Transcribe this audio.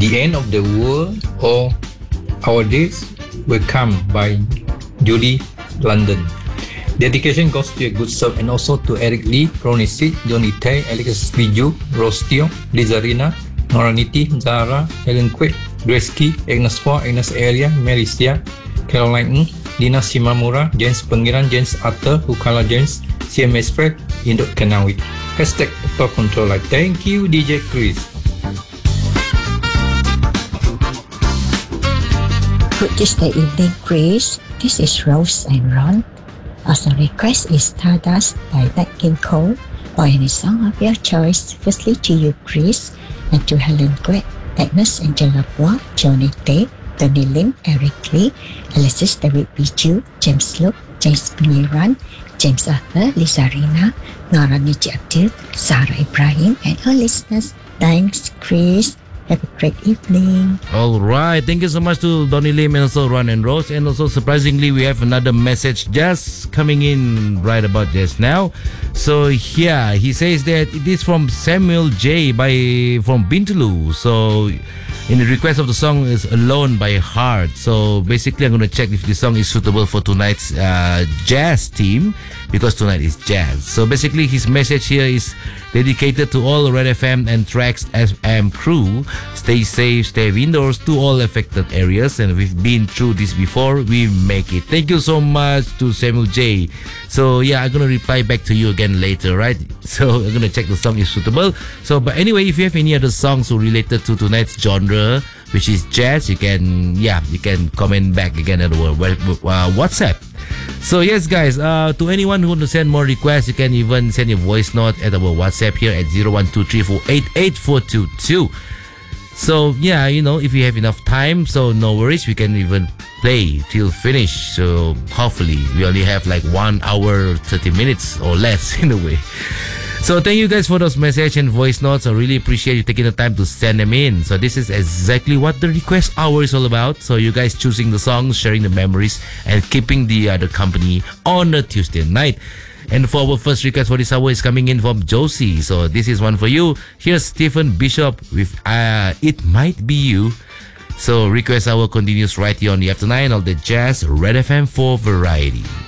The End of the World or Our Days Will Come by Julie London. Dedication goes to a good soul and also to Eric Lee, Ronnie C, Johnny Tay, Alexis Biju, Rose Teo, Lizarina, Noraniti, Zara, Helen Quick, Grace Key, Agnes Four, Agnes Area, Mary Sia, Caroline Ng, Dina Shimamura, James Pengiran, James Arthur, Hukala James, CMS Fred, Indok Kanawi. #Top Controller. Thank you, DJ Chris. Good Tuesday evening, Chris. This is Rose and Ron. As a request is Stardust by Nat King Cole or any song of your choice. Firstly to you, Chris, and to Helen Quet, Agnes Angela Bois, Johnny Tay, Tony Lim, Eric Lee, Alexis David Biju, James Luke, James Pengiran, James Arthur, Lisa Rina, Nora Niji Abdul, Sarah Ibrahim, and all listeners. Thanks, Chris. Have a great evening. All right. Thank you so much to Donny Lim and also Ron and Rose. And also, surprisingly, we have another message just coming in right about just now. So, yeah, he says that it is from Samuel J. from Bintulu. So, in the request of the song is Alone by Heart. So, basically, I'm going to check if the song is suitable for tonight's jazz theme because tonight is jazz. So, basically, his message here is dedicated to all Red FM and Tracks FM crew. Stay safe, stay indoors to all affected areas, and we've been through this before, we make it. Thank you so much to Samuel J. So yeah, I'm gonna reply back to you again later, right? So I'm gonna check the song is suitable. So but anyway, if you have any other songs related to tonight's genre, which is jazz, you can comment back again at our WhatsApp. So yes, guys, to anyone who want to send more requests, you can even send your voice note at our WhatsApp here at 0123488422. So yeah, if you have enough time, so no worries, we can even play till finish. So hopefully we only have like 1 hour 30 minutes or less in a way. So thank you guys for those messages and voice notes. I really appreciate you taking the time to send them in. So this is exactly what the request hour is all about. So you guys choosing the songs, sharing the memories, and keeping the other company on a Tuesday night. And for our first request for this hour is coming in from Josie. So this is one for you. Here's Stephen Bishop with It Might Be You. So request hour continues right here on the After 9 of the Jazz Red FM for Variety.